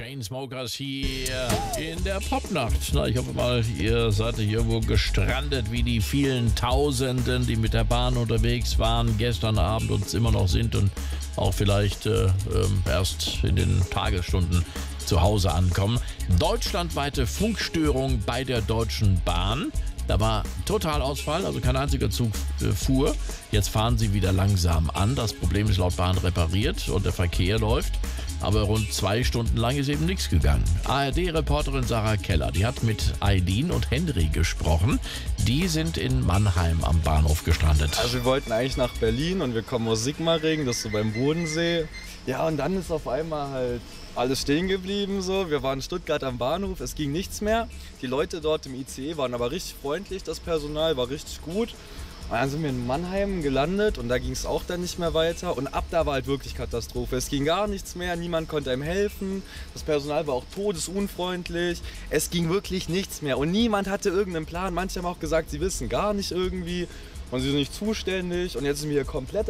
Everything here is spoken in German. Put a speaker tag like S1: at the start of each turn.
S1: Chainsmokers hier in der Popnacht. Na, ich hoffe mal, ihr seid irgendwo gestrandet wie die vielen Tausenden, die mit der Bahn unterwegs waren, gestern Abend und immer noch sind und auch vielleicht erst in den Tagesstunden zu Hause ankommen. Deutschlandweite Funkstörung bei der Deutschen Bahn. Da war Totalausfall, also kein einziger Zug fuhr. Jetzt fahren sie wieder langsam an. Das Problem ist laut Bahn repariert und der Verkehr läuft. Aber rund 2 Stunden lang ist eben nichts gegangen. ARD-Reporterin Sarah Keller, die hat mit Aidin und Henry gesprochen. Die sind in Mannheim am Bahnhof gestrandet.
S2: Also wir wollten eigentlich nach Berlin und wir kommen aus Sigmaringen, das ist so beim Bodensee. Ja, und dann ist auf einmal halt alles stehen geblieben. So. Wir waren in Stuttgart am Bahnhof, es ging nichts mehr. Die Leute dort im ICE waren aber richtig freundlich, das Personal war richtig gut. Und dann sind wir in Mannheim gelandet und da ging es auch dann nicht mehr weiter. Und ab da war halt wirklich Katastrophe. Es ging gar nichts mehr, niemand konnte einem helfen. Das Personal war auch todesunfreundlich. Es ging wirklich nichts mehr und niemand hatte irgendeinen Plan. Manche haben auch gesagt, sie wissen gar nicht irgendwie und sie sind nicht zuständig. Und jetzt sind wir hier komplett